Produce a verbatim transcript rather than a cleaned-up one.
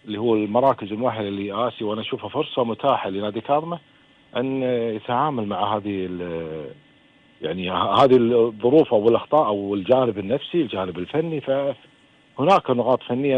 اللي هو المراكز المؤهله للياسي، وانا اشوفها فرصه متاحه لنادي كاظمه ان يتعامل مع هذه يعني هذه الظروف او الاخطاء او الجانب النفسي، الجانب الفني. فهناك نقاط فنيه